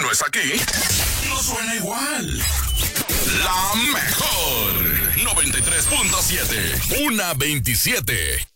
no es aquí, no suena igual. La mejor 93.7, 1:27.